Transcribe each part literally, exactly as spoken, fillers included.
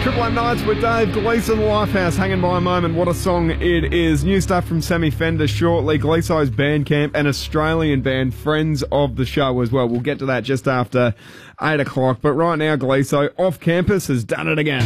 Triple M Nights with Dave Gleeson, Lifehouse, hanging by a moment. What a song it is. New stuff from Sammy Fender shortly. Gleeso's Bandcamp, an Australian band, friends of the show as well. We'll get to that just after eight o'clock. But right now, Gleeso, off campus, has done it again.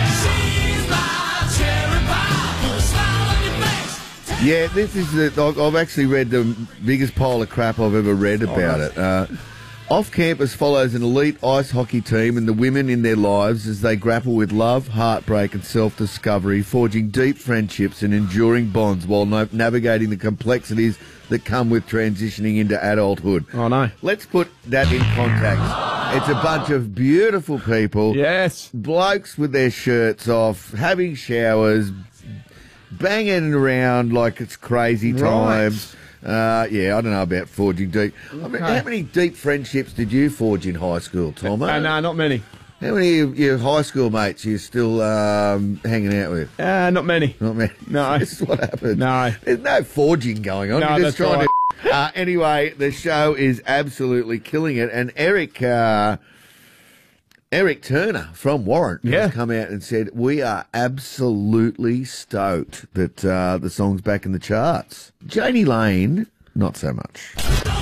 Yeah, this is the, I've actually read the biggest pile of crap I've ever read about Oh, it. Uh, Off Campus follows an elite ice hockey team and the women in their lives as they grapple with love, heartbreak and self-discovery, forging deep friendships and enduring bonds while na- navigating the complexities that come with transitioning into adulthood. Oh, no. Let's put that in context. It's a bunch of beautiful people. Yes. Blokes with their shirts off, having showers, banging around like it's crazy times. Uh, yeah, I don't know about forging deep. I mean, Okay. how many deep friendships did you forge in high school, Tom? Uh, no, not many. How many of your high school mates you still um, hanging out with? Uh, not many. Not many. No. This is what happens. No. There's no forging going on. No, You're just that's trying right. to. Uh, anyway, the show is absolutely killing it, and Eric. Uh, Eric Turner from Warrant Yeah. has come out and said, we are absolutely stoked that uh, the song's back in the charts. Janie Lane, not so much.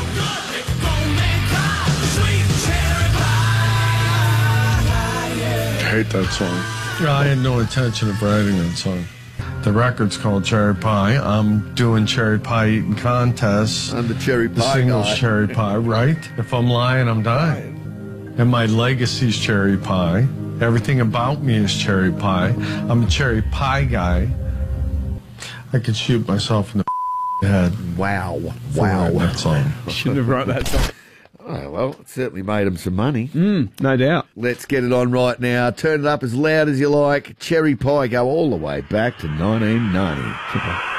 I hate that song. I had no intention of writing that song. The record's called Cherry Pie. I'm doing cherry pie eating contests. I'm the cherry The pie single's guy. cherry pie, right? If I'm lying, I'm dying. And my legacy's cherry pie. Everything about me is cherry pie. I'm a cherry pie guy. I could shoot myself in the head. Wow. for Wow. writing that song. Shouldn't have wrote that song. Oh, well, it certainly made him some money. Mm, no doubt. Let's get it on right now. Turn it up as loud as you like. Cherry Pie, go all the way back to nineteen ninety.